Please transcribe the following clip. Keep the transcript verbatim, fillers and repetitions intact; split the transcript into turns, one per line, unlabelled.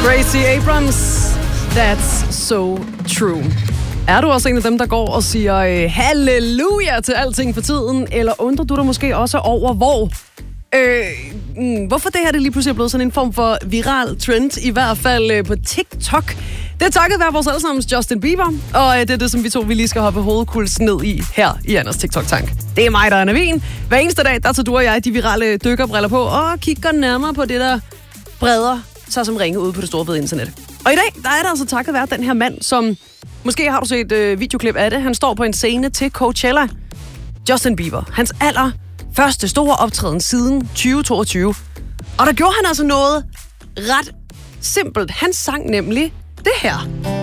Gracie Abrams, that's so true. Er du også en af dem, der går og siger halleluja til alting for tiden, eller undrer du dig måske også over, hvor øh, hvorfor det her det lige pludselig er blevet sådan en form for viral trend, i hvert fald øh, på TikTok? Det er takket være vores allesammens Justin Bieber, og øh, det er det, som vi to vi lige skal hoppe hovedkuls ned i her i Anders TikTok-tank. Det er mig, der er Navin. Hver eneste dag, der tager du og jeg de virale dykkerbriller på og kigger nærmere på det, der breder sig som ringe ude på det store ved internet. Og i dag, der er der altså takket være den her mand, som måske har du set øh, videoklip af det. Han står på en scene til Coachella. Justin Bieber. Hans aller første store optræden siden tyve toogtyve. Og der gjorde han altså noget ret simpelt. Han sang nemlig det her.